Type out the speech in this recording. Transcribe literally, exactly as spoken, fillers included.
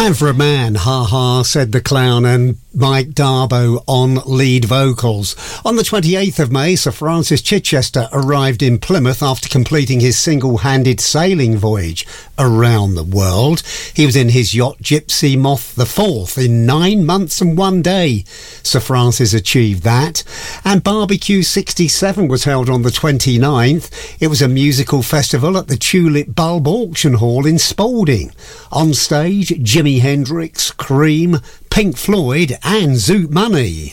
Man for a man, ha ha, said the clown, and Mike Darbo on lead vocals. On the twenty-eighth of May, Sir Francis Chichester arrived in Plymouth after completing his single-handed sailing voyage around the world. He was in his yacht Gypsy Moth the Fourth in nine months and one day. Sir Francis achieved that. And Barbecue sixty-seven was held on the twenty-ninth. It was a musical festival at the Tulip Bulb Auction Hall in Spalding. On stage, Jimi Hendrix, Cream, Pink Floyd and Zoot Money.